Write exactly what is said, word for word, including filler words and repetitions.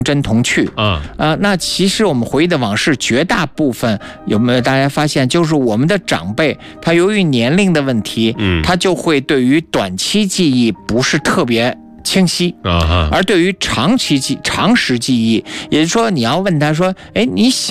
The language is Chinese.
真同趣啊， 呃，那其实我们回忆的往事，绝大部分有没有大家发现，就是我们的长辈，他由于年龄的问题， 嗯， 他就会对于短期记忆不是特别清晰啊， 而对于长期记长时记忆，也就是说，你要问他说，哎，你小